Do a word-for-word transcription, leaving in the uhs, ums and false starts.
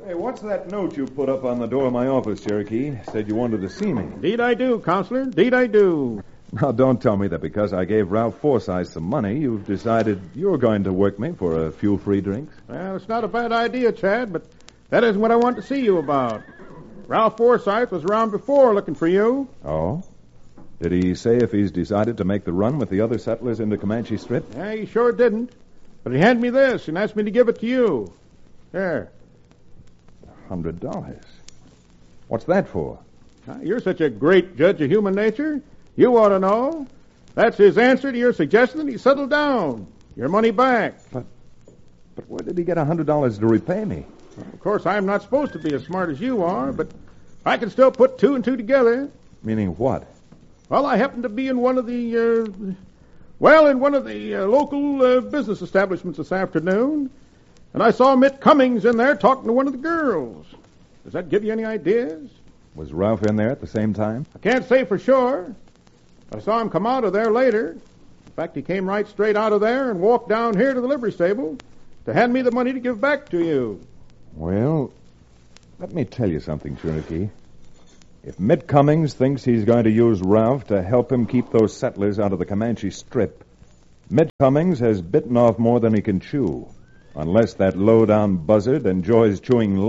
Hey, what's that note you put up on the door of my office, Cherokee? Said you wanted to see me. Indeed I do, Counselor. Indeed I do. Now, don't tell me that because I gave Ralph Forsythe some money, you've decided you're going to work me for a few free drinks. Well, it's not a bad idea, Chad, but that isn't what I want to see you about. Ralph Forsythe was around before looking for you. Oh? Did he say if he's decided to make the run with the other settlers into Comanche Strip? Yeah, he sure didn't. But he handed me this and asked me to give it to you. There. A hundred dollars. What's that for? Now, you're such a great judge of human nature. You ought to know. That's his answer to your suggestion that he settle down. Your money back. But, but where did he get a hundred dollars to repay me? Well, of course, I'm not supposed to be as smart as you are, but I can still put two and two together. Meaning what? Well, I happened to be in one of the, uh, well, in one of the uh, local uh, business establishments this afternoon, and I saw Mitt Cummings in there talking to one of the girls. Does that give you any ideas? Was Ralph in there at the same time? I can't say for sure. I saw him come out of there later. In fact, he came right straight out of there and walked down here to the livery stable to hand me the money to give back to you. Well, let me tell you something, Cherokee. If Mitt Cummings thinks he's going to use Ralph to help him keep those settlers out of the Comanche Strip, Mitt Cummings has bitten off more than he can chew, unless that low-down buzzard enjoys chewing